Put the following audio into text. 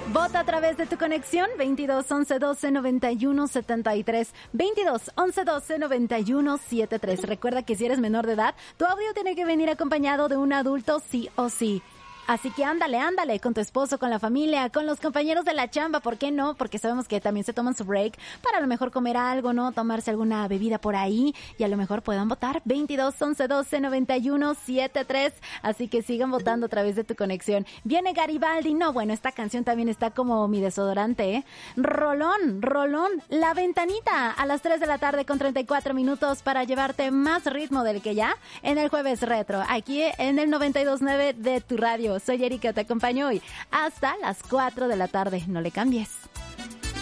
Vota a través de tu conexión 22 11 12 91 73, 22 11 12 91 73. Recuerda que si eres menor de edad, tu audio tiene que venir acompañado de un adulto sí o sí. Así que ándale con tu esposo, con la familia, con los compañeros de la chamba, ¿por qué no? Porque sabemos que también se toman su break para a lo mejor comer algo, ¿no? Tomarse alguna bebida por ahí y a lo mejor puedan votar 22 11 12 91 73. Así que sigan votando a través de tu conexión. Viene Garibaldi. No, bueno, esta canción también está como mi desodorante, ¿eh? Rolón, La Ventanita a las 3 de la tarde con 34 minutos para llevarte más ritmo del que ya en el Jueves Retro, aquí en el 92.9 de tu radio. Soy Erika, te acompaño hoy hasta las 4 de la tarde. No le cambies.